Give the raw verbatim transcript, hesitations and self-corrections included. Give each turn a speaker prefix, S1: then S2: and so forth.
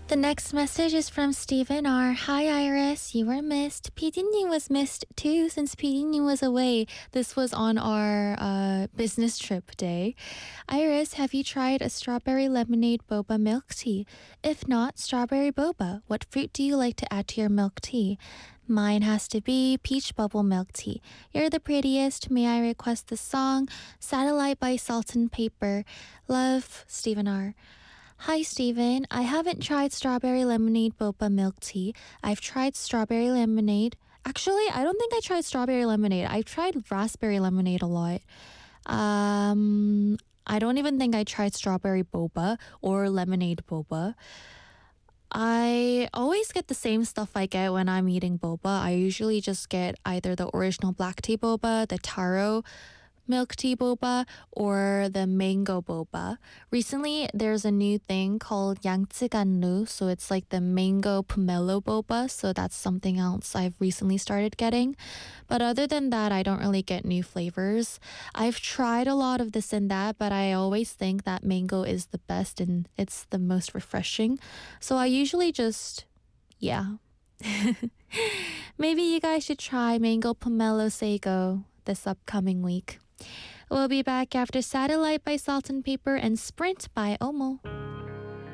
S1: The next message is from Stephen R. Hi Iris, you were missed. P D was missed too since P D was away. This was on our uh, business trip day. Iris, have you tried a strawberry lemonade boba milk tea? If not, strawberry boba. What fruit do you like to add to your milk tea? Mine has to be peach bubble milk tea. You're the prettiest. May I request the song Satellite by Salt and Paper? Love, Stephen R. Hi, Steven. I haven't tried strawberry lemonade boba milk tea. I've tried strawberry lemonade. Actually, I don't think I tried strawberry lemonade. I've tried raspberry lemonade a lot. Um, I don't even think I tried strawberry boba or lemonade boba. I always get the same stuff I get when I'm eating boba. I usually just get either the original black tea boba, the taro milk tea boba, or the mango boba. Recently, there's a new thing called 양쯔간루, so it's like the mango pomelo boba, so that's something else I've recently started getting. But other than that, I don't really get new flavors. I've tried a lot of this and that, but I always think that mango is the best and it's the most refreshing. So I usually just, yeah. Maybe you guys should try mango pomelo sago this upcoming week. We'll be back after Satellite by Salt and Paper and Sprint by Omo.